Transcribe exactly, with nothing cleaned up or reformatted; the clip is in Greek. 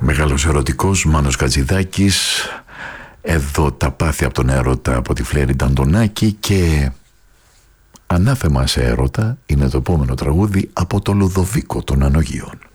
Μεγάλος ερωτικός, Μάνος Κατζηδάκης. Εδώ τα πάθη από τον έρωτα από τη Φλέρη Νταντονάκη. Και ανάθεμα σε έρωτα είναι το επόμενο τραγούδι από το Λουδοβίκο των Ανογείων.